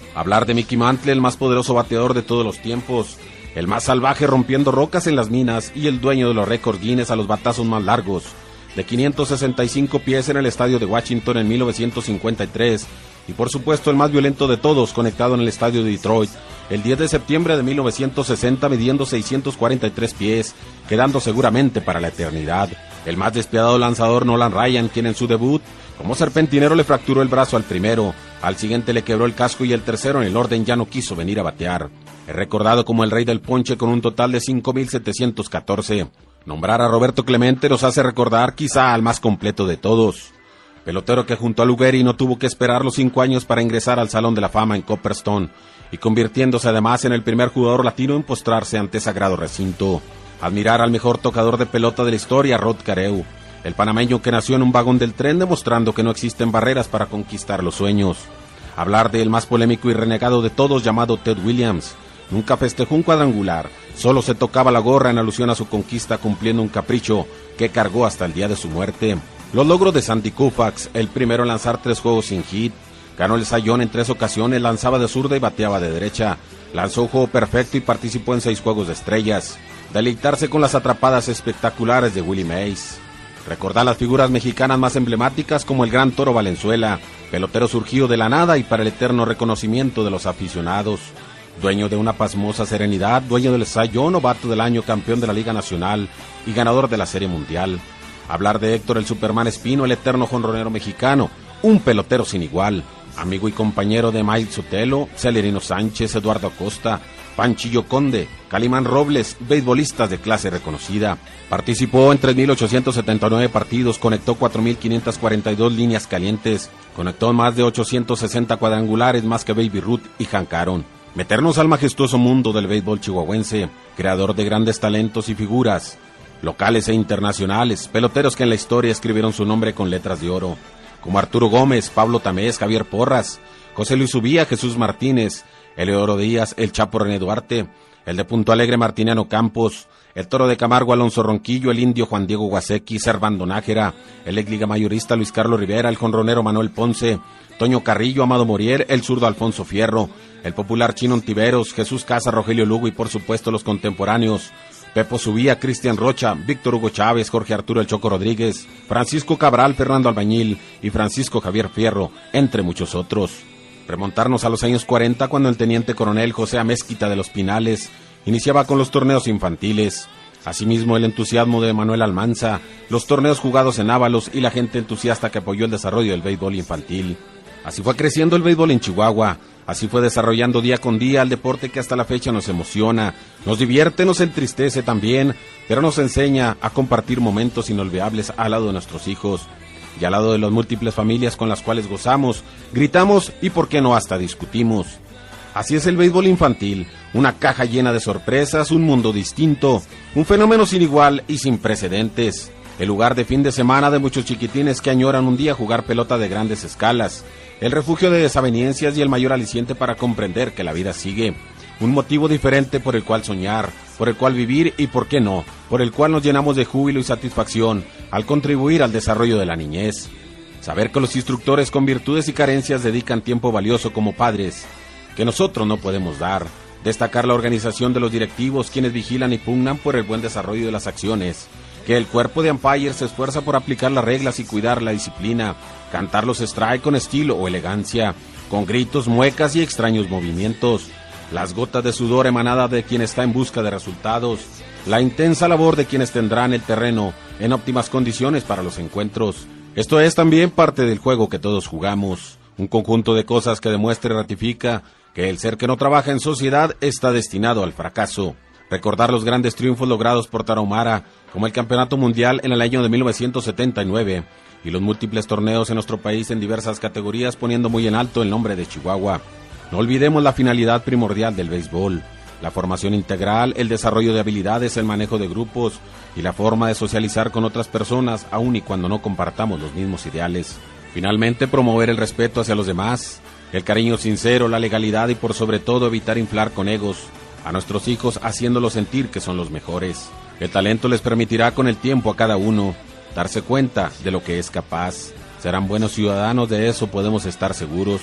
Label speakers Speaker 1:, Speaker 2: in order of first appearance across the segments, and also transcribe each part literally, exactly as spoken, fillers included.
Speaker 1: Hablar de Mickey Mantle, el más poderoso bateador de todos los tiempos, el más salvaje rompiendo rocas en las minas y el dueño de los récords Guinness a los batazos más largos, de quinientos sesenta y cinco pies en el estadio de Washington en mil novecientos cincuenta y tres, y por supuesto el más violento de todos, conectado en el estadio de Detroit, el diez de septiembre de mil novecientos sesenta, midiendo seiscientos cuarenta y tres pies, quedando seguramente para la eternidad. El más despiadado lanzador Nolan Ryan, quien en su debut como serpentinero le fracturó el brazo al primero, al siguiente le quebró el casco y el tercero en el orden ya no quiso venir a batear. Es recordado como el rey del ponche con un total de cinco mil setecientos catorce. Nombrar a Roberto Clemente nos hace recordar quizá al más completo de todos. Pelotero que junto a Lugeri no tuvo que esperar los cinco años para ingresar al Salón de la Fama en Copperstone, y convirtiéndose además en el primer jugador latino en postrarse ante sagrado recinto. Admirar al mejor tocador de pelota de la historia, Rod Carew, el panameño que nació en un vagón del tren demostrando que no existen barreras para conquistar los sueños. Hablar del más polémico y renegado de todos llamado Ted Williams. Nunca festejó un cuadrangular, solo se tocaba la gorra en alusión a su conquista cumpliendo un capricho que cargó hasta el día de su muerte. Los logros de Sandy Koufax, el primero en lanzar tres juegos sin hit, ganó el Cy Young en tres ocasiones, lanzaba de zurda y bateaba de derecha, lanzó un juego perfecto y participó en seis juegos de estrellas. Deleitarse con las atrapadas espectaculares de Willie Mays. Recordar las figuras mexicanas más emblemáticas como el gran Toro Valenzuela, pelotero surgido de la nada y para el eterno reconocimiento de los aficionados. Dueño de una pasmosa serenidad, dueño del Cy Young, novato del año, campeón de la Liga Nacional y ganador de la Serie Mundial. Hablar de Héctor el Superman Espino, el eterno jonronero mexicano, un pelotero sin igual. Amigo y compañero de Mike Sotelo, Celerino Sánchez, Eduardo Acosta, Panchillo Conde, Calimán Robles, beisbolistas de clase reconocida. Participó en tres mil ochocientos setenta y nueve partidos, conectó cuatro mil quinientas cuarenta y dos líneas calientes, conectó más de ochocientos sesenta cuadrangulares, más que Baby Ruth y Hank Aaron. Meternos al majestuoso mundo del béisbol chihuahuense, creador de grandes talentos y figuras, locales e internacionales, peloteros que en la historia escribieron su nombre con letras de oro, como Arturo Gómez, Pablo Tamés, Javier Porras, José Luis Ubía, Jesús Martínez, Eleodoro Díaz, el Chapo René Duarte, el de Punto Alegre Martiniano Campos, el Toro de Camargo Alonso Ronquillo, el Indio Juan Diego Guasecki, Servando Nájera, el ex liga mayorista Luis Carlos Rivera, el jonronero Manuel Ponce, Toño Carrillo, Amado Morier, el zurdo Alfonso Fierro, el popular Chino Ontiveros, Jesús Casa, Rogelio Lugo y por supuesto los contemporáneos, Pepo Subía, Cristian Rocha, Víctor Hugo Chávez, Jorge Arturo El Choco Rodríguez, Francisco Cabral, Fernando Albañil y Francisco Javier Fierro, entre muchos otros. Remontarnos a los años cuarenta cuando el teniente coronel José Amézquita de los Pinales iniciaba con los torneos infantiles. Asimismo el entusiasmo de Manuel Almanza, los torneos jugados en Ábalos y la gente entusiasta que apoyó el desarrollo del béisbol infantil. Así fue creciendo el béisbol en Chihuahua, así fue desarrollando día con día el deporte que hasta la fecha nos emociona, nos divierte, nos entristece también, pero nos enseña a compartir momentos inolvidables al lado de nuestros hijos y al lado de las múltiples familias con las cuales gozamos, gritamos y por qué no hasta discutimos. Así es el béisbol infantil, una caja llena de sorpresas, un mundo distinto, un fenómeno sin igual y sin precedentes, el lugar de fin de semana de muchos chiquitines que añoran un día jugar pelota de grandes escalas, el refugio de desavenencias y el mayor aliciente para comprender que la vida sigue, un motivo diferente por el cual soñar, por el cual vivir y, por qué no, por el cual nos llenamos de júbilo y satisfacción al contribuir al desarrollo de la niñez. Saber que los instructores con virtudes y carencias dedican tiempo valioso como padres, que nosotros no podemos dar. Destacar la organización de los directivos, quienes vigilan y pugnan por el buen desarrollo de las acciones. Que el cuerpo de umpires se esfuerza por aplicar las reglas y cuidar la disciplina. Cantar los strike con estilo o elegancia, con gritos, muecas y extraños movimientos. Las gotas de sudor emanada de quien está en busca de resultados. La intensa labor de quienes tendrán el terreno en óptimas condiciones para los encuentros. Esto es también parte del juego que todos jugamos. Un conjunto de cosas que demuestra y ratifica que el ser que no trabaja en sociedad está destinado al fracaso. Recordar los grandes triunfos logrados por Tarahumara, como el Campeonato Mundial en el año de mil novecientos setenta y nueve, y los múltiples torneos en nuestro país en diversas categorías, poniendo muy en alto el nombre de Chihuahua. No olvidemos la finalidad primordial del béisbol, la formación integral, el desarrollo de habilidades, el manejo de grupos y la forma de socializar con otras personas, aun y cuando no compartamos los mismos ideales. Finalmente, promover el respeto hacia los demás, el cariño sincero, la legalidad y por sobre todo evitar inflar con egos a nuestros hijos, haciéndolos sentir que son los mejores. El talento les permitirá con el tiempo a cada uno darse cuenta de lo que es capaz. Serán buenos ciudadanos, de eso podemos estar seguros.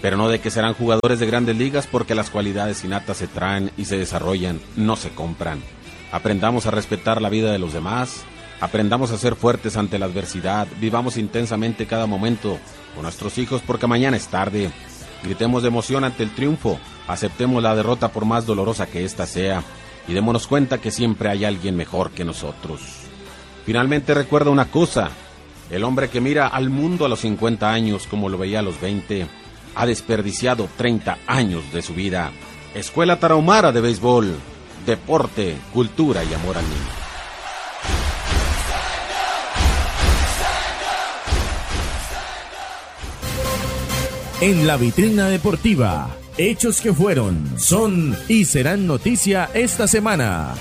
Speaker 1: pero no de que serán jugadores de grandes ligas, porque las cualidades innatas se traen y se desarrollan, no se compran. Aprendamos a respetar la vida de los demás, aprendamos a ser fuertes ante la adversidad, vivamos intensamente cada momento con nuestros hijos porque mañana es tarde. Gritemos de emoción ante el triunfo, aceptemos la derrota por más dolorosa que ésta sea y démonos cuenta que siempre hay alguien mejor que nosotros. Finalmente recuerda una cosa, el hombre que mira al mundo a los cincuenta años como lo veía a los veinte, ha desperdiciado treinta años de su vida. Escuela Tarahumara de Béisbol, deporte, cultura y amor al niño.
Speaker 2: En la vitrina deportiva, hechos que fueron, son y serán noticia esta semana.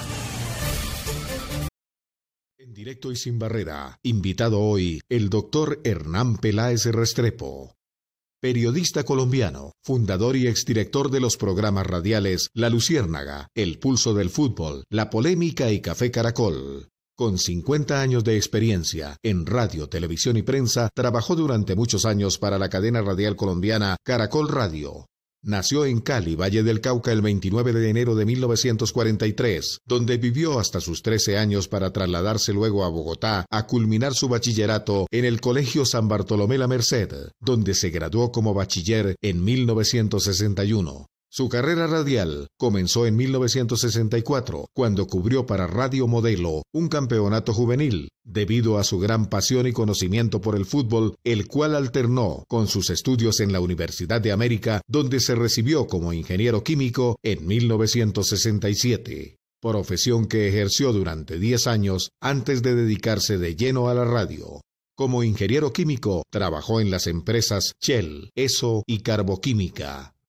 Speaker 3: En directo y sin barrera, invitado hoy el doctor Hernán Peláez Restrepo, periodista colombiano, fundador y exdirector de los programas radiales La Luciérnaga, El Pulso del Fútbol, La Polémica y Café Caracol. Con cincuenta años de experiencia en radio, televisión y prensa, trabajó durante muchos años para la cadena radial colombiana Caracol Radio. Nació en Cali, Valle del Cauca, el veintinueve de enero de mil novecientos cuarenta y tres, donde vivió hasta sus trece años para trasladarse luego a Bogotá a culminar su bachillerato en el Colegio San Bartolomé La Merced, donde se graduó como bachiller en mil novecientos sesenta y uno. Su carrera radial comenzó en mil novecientos sesenta y cuatro, cuando cubrió para Radio Modelo un campeonato juvenil, debido a su gran pasión y conocimiento por el fútbol, el cual alternó con sus estudios en la Universidad de América, donde se recibió como ingeniero químico en mil novecientos sesenta y siete, profesión que ejerció durante diez años antes de dedicarse de lleno a la radio. Como ingeniero químico, trabajó en las empresas Shell, Esso y Carboquímica.